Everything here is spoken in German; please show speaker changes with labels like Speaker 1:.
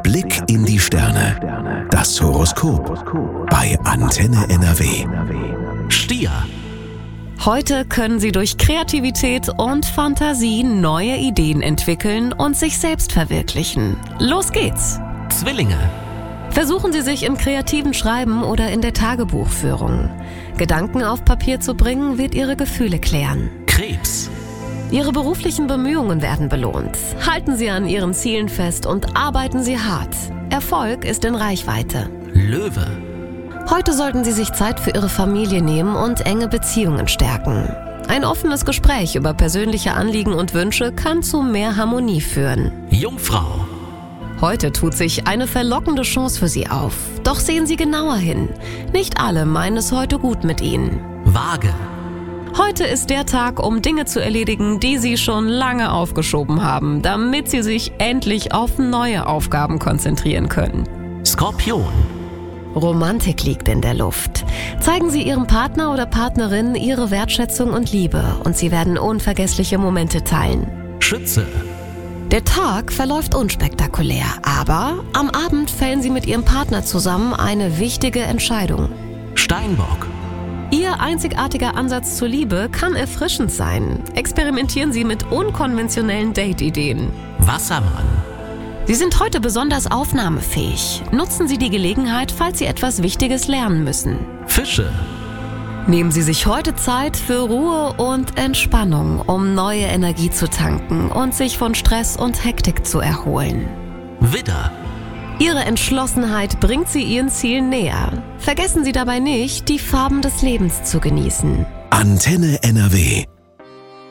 Speaker 1: Blick in die Sterne. Das Horoskop bei Antenne NRW.
Speaker 2: Stier.
Speaker 3: Heute können Sie durch Kreativität und Fantasie neue Ideen entwickeln und sich selbst verwirklichen. Los geht's!
Speaker 2: Zwillinge.
Speaker 3: Versuchen Sie sich im kreativen Schreiben oder in der Tagebuchführung. Gedanken auf Papier zu bringen, wird Ihre Gefühle klären.
Speaker 2: Krebs.
Speaker 3: Ihre beruflichen Bemühungen werden belohnt. Halten Sie an Ihren Zielen fest und arbeiten Sie hart. Erfolg ist in Reichweite.
Speaker 2: Löwe.
Speaker 3: Heute sollten Sie sich Zeit für Ihre Familie nehmen und enge Beziehungen stärken. Ein offenes Gespräch über persönliche Anliegen und Wünsche kann zu mehr Harmonie führen.
Speaker 2: Jungfrau.
Speaker 3: Heute tut sich eine verlockende Chance für Sie auf. Doch sehen Sie genauer hin. Nicht alle meinen es heute gut mit Ihnen.
Speaker 2: Waage.
Speaker 3: Heute ist der Tag, um Dinge zu erledigen, die Sie schon lange aufgeschoben haben, damit Sie sich endlich auf neue Aufgaben konzentrieren können.
Speaker 2: Skorpion.
Speaker 3: Romantik liegt in der Luft. Zeigen Sie Ihrem Partner oder Partnerin Ihre Wertschätzung und Liebe und Sie werden unvergessliche Momente teilen.
Speaker 2: Schütze.
Speaker 3: Der Tag verläuft unspektakulär, aber am Abend fällen Sie mit Ihrem Partner zusammen eine wichtige Entscheidung.
Speaker 2: Steinbock.
Speaker 3: Ihr einzigartiger Ansatz zur Liebe kann erfrischend sein. Experimentieren Sie mit unkonventionellen Date-Ideen.
Speaker 2: Wassermann.
Speaker 3: Sie sind heute besonders aufnahmefähig. Nutzen Sie die Gelegenheit, falls Sie etwas Wichtiges lernen müssen.
Speaker 2: Fische.
Speaker 3: Nehmen Sie sich heute Zeit für Ruhe und Entspannung, um neue Energie zu tanken und sich von Stress und Hektik zu erholen.
Speaker 2: Widder.
Speaker 3: Ihre Entschlossenheit bringt Sie Ihren Zielen näher. Vergessen Sie dabei nicht, die Farben des Lebens zu genießen.
Speaker 1: Antenne NRW.